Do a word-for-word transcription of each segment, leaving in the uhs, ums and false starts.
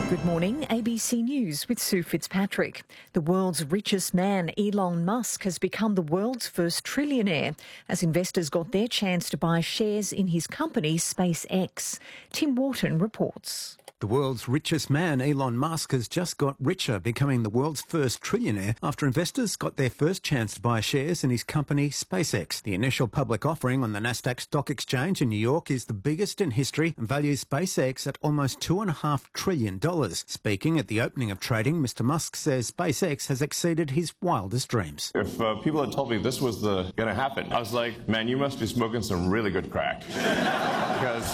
Good morning, A B C News with Sue Fitzpatrick. The world's richest man, Elon Musk, has become the world's first trillionaire as investors got their chance to buy shares in his company, SpaceX. Tim Wharton reports. The world's richest man, Elon Musk, has just got richer, becoming the world's first trillionaire after investors got their first chance to buy shares in his company, SpaceX. The initial public offering on the Nasdaq Stock Exchange in New York is the biggest in history and values SpaceX at almost two point five trillion dollars. Speaking at the opening of trading, Mister Musk says SpaceX has exceeded his wildest dreams. If uh, people had told me this was going to happen, I was like, man, you must be smoking some really good crack. Because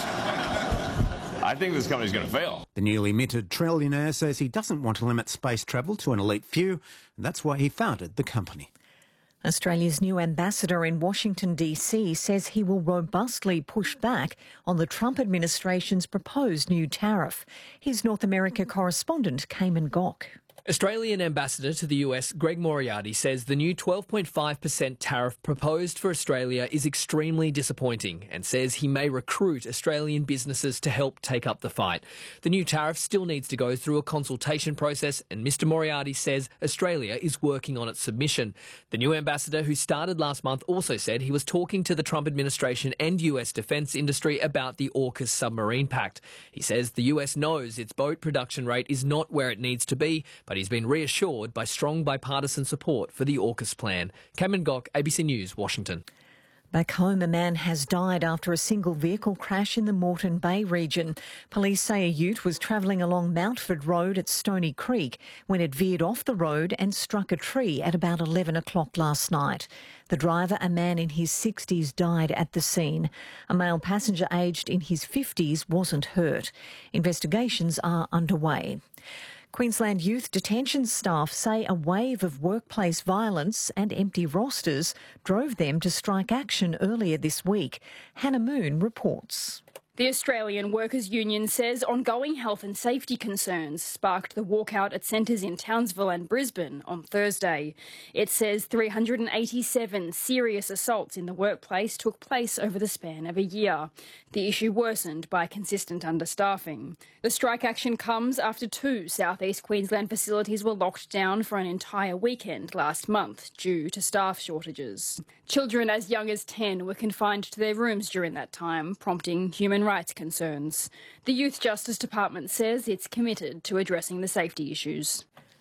I think this company's going to fail. The newly minted trillionaire says he doesn't want to limit space travel to an elite few, and that's why he founded the company. Australia's new ambassador in Washington, D C says he will robustly push back on the Trump administration's proposed new tariff. Here's North America correspondent Cayman Gok. Australian ambassador to the U S, Greg Moriarty, says the new twelve point five percent tariff proposed for Australia is extremely disappointing and says he may recruit Australian businesses to help take up the fight. The new tariff still needs to go through a consultation process, and Mister Moriarty says Australia is working on its submission. The new ambassador, who started last month, also said he was talking to the Trump administration and U S defence industry about the AUKUS submarine pact. He says the U S knows its boat production rate is not where it needs to be, but he's been reassured by strong bipartisan support for the AUKUS plan. Cameron Gok, A B C News, Washington. Back home, a man has died after a single vehicle crash in the Moreton Bay region. Police say a ute was travelling along Mountford Road at Stony Creek when it veered off the road and struck a tree at about eleven o'clock last night. The driver, a man in his sixties, died at the scene. A male passenger aged in his fifties wasn't hurt. Investigations are underway. Queensland youth detention staff say a wave of workplace violence and empty rosters drove them to strike action earlier this week. Hannah Moon reports. The Australian Workers' Union says ongoing health and safety concerns sparked the walkout at centres in Townsville and Brisbane on Thursday. It says three hundred eighty-seven serious assaults in the workplace took place over the span of a year. The issue worsened by consistent understaffing. The strike action comes after two South East Queensland facilities were locked down for an entire weekend last month due to staff shortages. Children as young as ten were confined to their rooms during that time, prompting human rights concerns. The Youth Justice Department says it's committed to addressing the safety issues.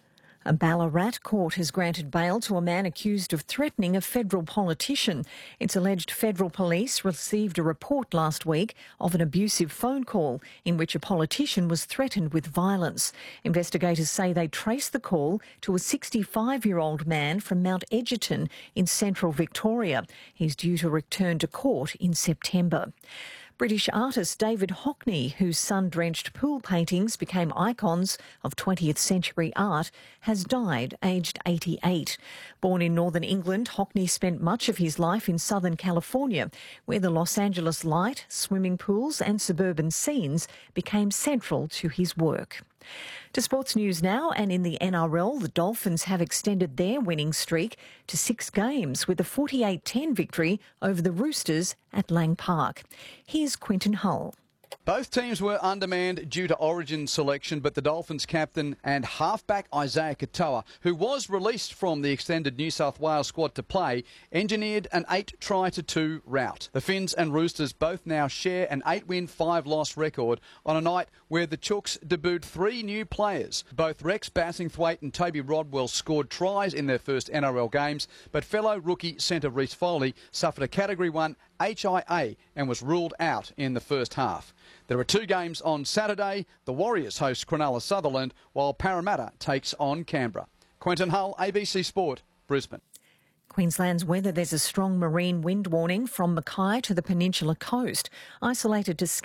A Ballarat court has granted bail to a man accused of threatening a federal politician. It's alleged federal police received a report last week of an abusive phone call in which a politician was threatened with violence. Investigators say they traced the call to a sixty-five-year-old man from Mount Egerton in central Victoria. He's due to return to court in September. British artist David Hockney, whose sun-drenched pool paintings became icons of twentieth century art, has died aged eighty-eight. Born in northern England, Hockney spent much of his life in southern California, where the Los Angeles light, swimming pools and suburban scenes became central to his work. To sports news now, and in the N R L, the Dolphins have extended their winning streak to six games with a forty-eight ten victory over the Roosters at Lang Park. Here's Quinton Hull. Both teams were undermanned due to Origin selection, but the Dolphins captain and halfback Isaiah Katoa, who was released from the extended New South Wales squad to play, engineered an eight try to two rout. The Finns and Roosters both now share an eight win, five loss record on a night where the Chooks debuted three new players. Both Rex Bassingthwaite and Toby Rodwell scored tries in their first N R L games, but fellow rookie centre Reece Foley suffered a Category one H I A and was ruled out in the first half. There are two games on Saturday. The Warriors host Cronulla Sutherland, while Parramatta takes on Canberra. Quentin Hull, A B C Sport, Brisbane. Queensland's weather, there's a strong marine wind warning from Mackay to the Peninsula coast. Isolated to